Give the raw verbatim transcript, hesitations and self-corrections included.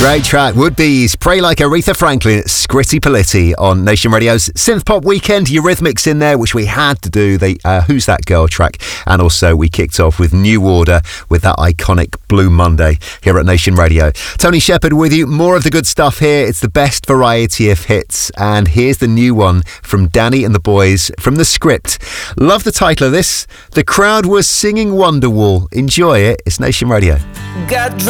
Great track, Would-Be's Pray Like Aretha Franklin, Scritti Politti on Nation Radio's Synth Pop Weekend. Eurythmics in there, which we had to do the uh, Who's That Girl track. And also we kicked off with New Order with that iconic Blue Monday here at Nation Radio. Tony Shepherd with you. More of the good stuff here. It's the best variety of hits. And here's the new one from Danny and the Boys from The Script. Love the title of this. The crowd was singing Wonderwall. Enjoy it. It's Nation Radio. Got